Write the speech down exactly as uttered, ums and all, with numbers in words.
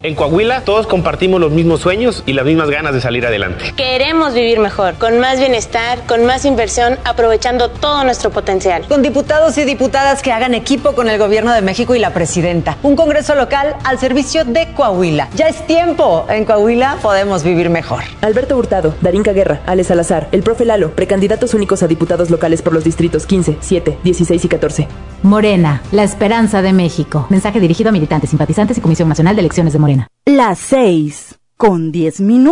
En Coahuila todos compartimos los mismos sueños y las mismas ganas de salir adelante. Queremos vivir mejor, con más bienestar, con más inversión, aprovechando todo nuestro potencial. Con diputados y diputadas que hagan equipo con el gobierno de México y la presidenta. Un congreso local al servicio de Coahuila. Ya es tiempo. En Coahuila podemos vivir mejor. Alberto Hurtado, Darinka Guerra, Ale Salazar, el profe Lalo, precandidatos únicos a diputados locales por los distritos quince, siete, dieciséis y catorce. Morena, la esperanza de México. Mensaje dirigido a militantes, simpatizantes y Comisión Nacional de Elecciones de Morena. Las seis, con diez minutos.